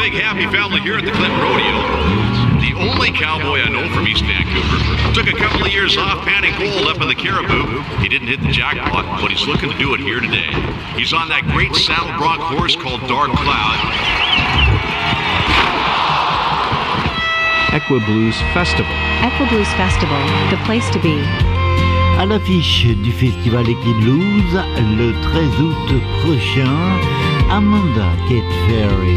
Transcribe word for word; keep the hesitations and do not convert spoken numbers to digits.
big happy family here at the Clinton Rodeo. The only cowboy I know from East Vancouver. Took a couple of years off panning gold up in the Caribou. He didn't hit the jackpot, but he's looking to do it here today. He's on that great saddle bronc horse called Dark Cloud. Equiblues Festival. Equiblues Festival, the place to be. À l'affiche du festival Equiblues, le treize août prochain, Amanda Kate Ferry.